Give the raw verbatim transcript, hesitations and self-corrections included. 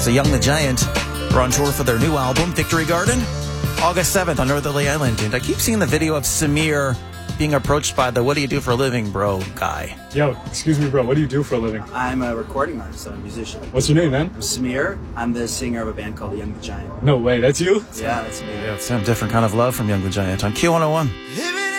So Young the Giant are on tour for their new album, Victory Garden, August seventh on Northerly Island. And I keep seeing the video of Samir being approached by the "what do you do for a living, bro" guy. Yo, excuse me, bro. What do you do for a living? I'm a recording artist. I'm a musician. What's your name, man? I'm Samir. I'm the singer of a band called Young the Giant. No way, that's you? Yeah, that's me. Yeah, it's a different kind of love from Young the Giant on Q one oh one.